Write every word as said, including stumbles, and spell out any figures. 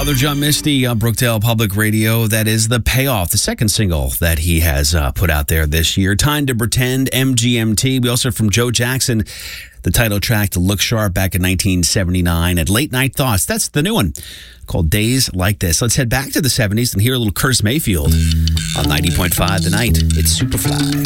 Father John Misty on Brookdale Public Radio. That is The Payoff, the second single that he has uh, put out there this year. Time to Pretend, M G M T. We also heard from Joe Jackson, the title track to Look Sharp back in nineteen seventy-nine. And Late Night Thoughts, that's the new one called Days Like This. Let's head back to the seventies and hear a little Curtis Mayfield on ninety point five The Night. It's Superfly.